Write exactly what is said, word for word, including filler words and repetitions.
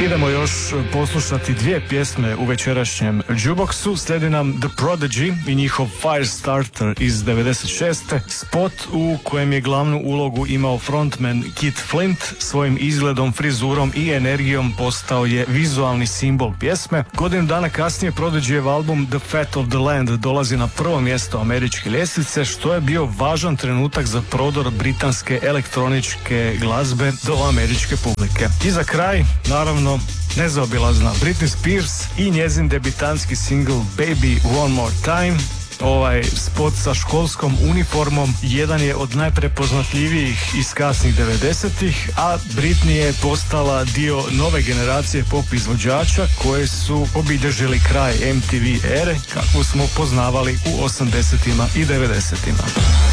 Idemo još poslušati dvije pjesme u večerašnjem Jukeboxu. Slijedi nam The Prodigy i njihov Firestarter iz devedeset šeste. Spot u kojem je glavnu ulogu imao frontman Keith Flint. Svojim izgledom, frizurom i energijom postao je vizualni simbol pjesme. Godinu dana kasnije Prodigyjev album The Fat of the Land dolazi na prvo mjesto američke ljestvice, što je bio važan trenutak za prodor britanske elektroničke glazbe do američke publike. I za kraj, naravno, nezaobilazna Britney Spears i njezin debitanski single Baby One More Time. Ovaj spot sa školskom uniformom jedan je od najprepoznatljivijih iz kasnih devedesetih, a Britney je postala dio nove generacije pop izvođača koje su obilježili kraj M T V ere kakvu smo poznavali u osamdesetima i devedesetima.